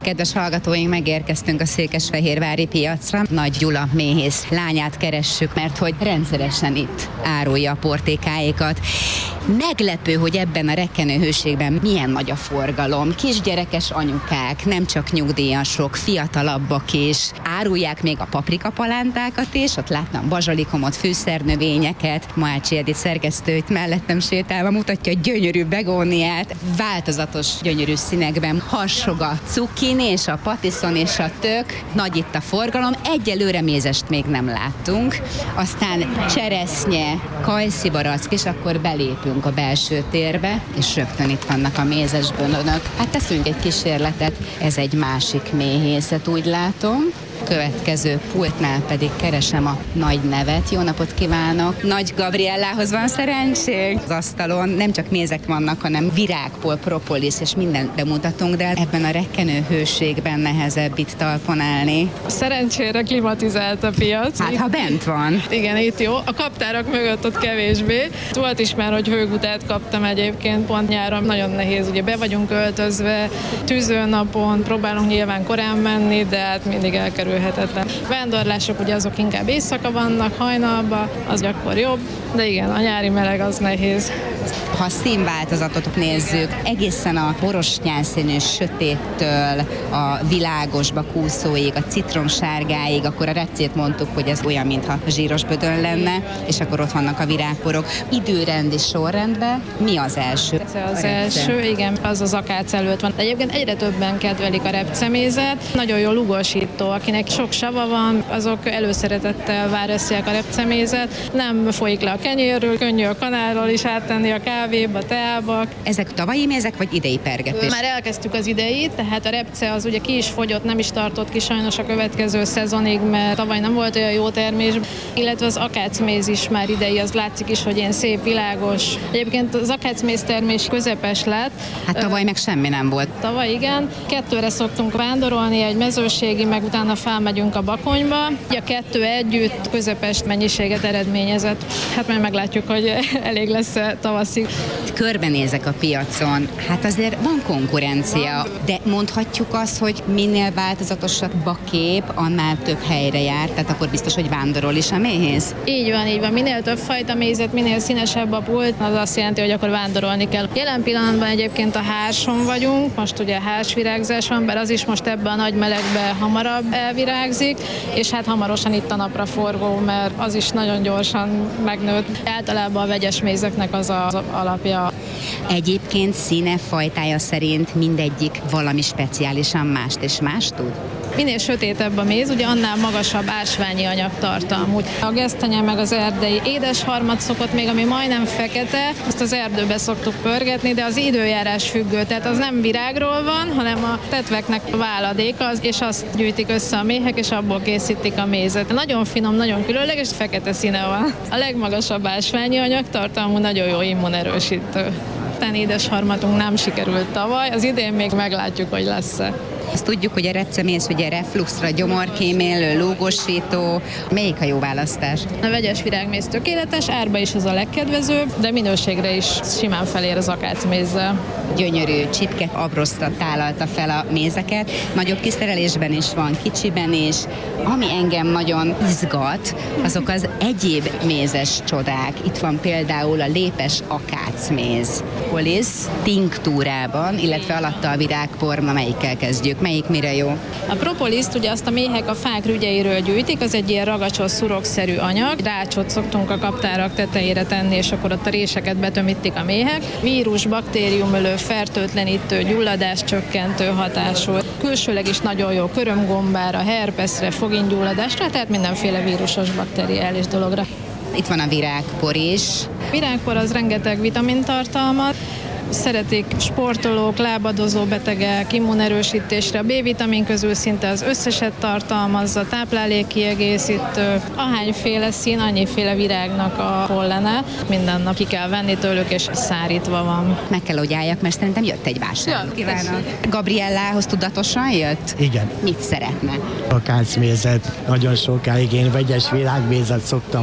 Kedves hallgatóink, megérkeztünk a székesfehérvári piacra. Nagy Gyula méhész lányát keressük, mert hogy rendszeresen itt árulja a portékáikat. Meglepő, hogy ebben a rekkenőhőségben milyen nagy a forgalom. Kisgyerekes anyukák, nem csak nyugdíjasok, fiatalabbak is. Árulják még a paprikapalántákat is, ott láttam bazsalikomot, fűszernövényeket. Mohácsi Edith szerkesztőt mellettem sétálva mutatja a gyönyörű begóniát. Változatos, gyönyörű színekben harsog a cukin és a patiszon és a tök. Nagy itt a forgalom. Egyelőre mézest még nem láttunk. Aztán cseresznye, kajszibarack, és akkor belépünk a belső térbe, és rögtön itt vannak a mézes bönönök. Hát teszünk egy kísérletet, ez egy másik méhészet, úgy látom. Következő pultnál pedig keresem a nagy nevet. Jó napot kívánok! Nagy Gabriellához van szerencség. Az asztalon nem csak mézek vannak, hanem virágból, propolis, és mindent bemutatunk, de ebben a rekkenő hőségben nehezebb itt talpon állni. Szerencsére klimatizált a piac. Hát, ha bent van. Igen, itt jó. A kaptárak mögött ott kevésbé. Volt is már, hogy hőgutát kaptam egyébként pont nyáron. Nagyon nehéz, ugye be vagyunk öltözve, tűzőnapon, próbálunk nyilván korán menni, de hát mindig elkerülhetetlen. Vándorlások ugye azok inkább éjszaka vannak, hajnalban, az akkor jobb, de igen, a nyári meleg az nehéz. Ha a színváltozatot nézzük, egészen a borostyánszínű sötéttől a világosba kúszóig, a citromsárgáig, akkor a repcét mondtuk, hogy ez olyan, mintha zsíros bödön lenne, és akkor ott vannak a virágporok. Időrendi sorrendben mi az első? Az első, igen, az az akác előtt van. De egyébként egyre többen kedvelik a repcemézet. Nagyon jó lugosító, akinek sok sava van, azok előszeretettel várják a repcemézet. Nem folyik le a kenyérről, könnyű a kanálról is áttenni a kávéba, teába. Ezek tavalyi mézek, vagy idei pergetés? Már elkezdtük az ideit, tehát a repce az ugye ki is fogyott, nem is tartott ki sajnos a következő szezonig, mert tavaly nem volt olyan jó termés, illetve az akácméz is már idei, az látszik is, hogy ilyen szép, világos. Egyébként az akácméz termés közepes lett. Hát tavaly meg semmi nem volt. Tavaly igen. Kettőre szoktunk vándorolni, egy mezőségi, meg utána felmegyünk a Bakonyba. A kettő együtt közepes mennyiséget eredményezett. Hát majd meglátjuk, hogy elég lesz tavaszig. Körbenézek a piacon, hát azért van konkurencia, de mondhatjuk azt, hogy minél változatosabb a kép, annál több helyre jár, tehát akkor biztos, hogy vándorol is a méhész? Így van, így van. Minél több fajta mézet, minél színesebb a pult, az azt jelenti, hogy akkor vándorolni kell. Jelen pillanatban egyébként a hárson vagyunk, most ugye hársvirágzás van, bár az is most ebben a nagy melegben hamarabb elvirágzik, és hát hamarosan itt a napra forgó, mert az is nagyon gyorsan megnőtt. Általában a vegyes mézeknek az alapja. Egyébként színe, fajtája szerint mindegyik valami speciálisan mást és mást tud? Minél sötétebb a méz, ugye annál magasabb ásványi anyagtartalmú. A gesztenye meg az erdei édesharmat szokott még, ami majdnem fekete, azt az erdőbe szoktuk pörgetni, de az időjárás függő, tehát az nem virágról van, hanem a tetveknek a váladéka, és azt gyűjtik össze a méhek, és abból készítik a mézet. Nagyon finom, nagyon különleges, fekete színe van. A legmagasabb ásványi anyagtartalmú, nagyon jó immunerősítő. Édesharmatunk nem sikerült tavaly, az idén még meglátjuk, hogy lesz-e. Azt tudjuk, hogy a repcemész ugye refluxra, gyomorkémélő, lúgosító. Melyik a jó választás? A vegyes virágméz tökéletes, árba is az a legkedvezőbb, de minőségre is simán felér az akácmézzel. Gyönyörű csipke abroszta tálalta fel a mézeket. Nagyobb kiszerelésben is van, kicsiben is. Ami engem nagyon izgat, azok az egyéb mézes csodák. Itt van például a lépes akácméz. Propolis tinktúrában, illetve alatta a virágpor. Na, melyikkel kezdjük? Melyik mire jó? A propoliszt ugye azt a méhek a fák rügyeiről gyűjtik, az egy ilyen ragacsos, szurokszerű anyag. Rácsot szoktunk a kaptárak tetejére tenni, és akkor ott a réseket betömítik a méhek. Vírus, baktériumölő, fertőtlenítő, gyulladás csökkentő hatású. Külsőleg is nagyon jó körömgombára, herpeszre, fogingyulladásra, tehát mindenféle vírusos, bakteriális dologra. Itt van a virágpor is. A virágpor az rengeteg vitamintartalmat. Szeretik sportolók, lábadozó betegek, immunerősítésre. A B-vitamin közül szinte az összeset tartalmazza, táplálékkiegészítő. Ahányféle szín, annyiféle virágnak a pollene. Minden nap ki kell venni tőlük, és szárítva van. Meg kell, hogy álljak, mert szerintem jött egy vásár. Kívánok! Gabriellához tudatosan jött? Igen. Mit szeretne? Akácmézet, nagyon sokáig én vegyes virágmézet szoktam